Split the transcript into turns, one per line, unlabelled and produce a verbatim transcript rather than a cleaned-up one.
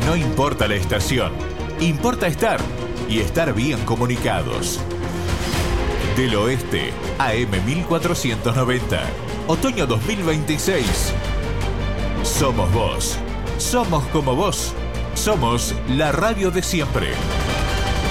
No importa la estación, importa estar y estar bien comunicados. Del Oeste, A M mil cuatrocientos noventa, otoño dos mil veintiséis. Somos vos, somos como vos, somos la radio de siempre.